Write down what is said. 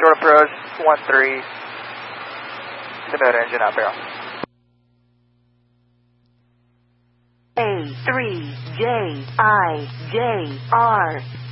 short approach, 13, Toyota engine out barrel. A3JIJR